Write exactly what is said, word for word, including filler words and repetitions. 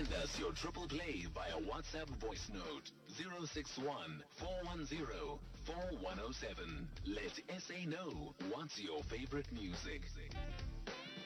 Send us your triple play via WhatsApp voice note zero six one, four one zero, four one zero seven. Let S A know what's your favorite music.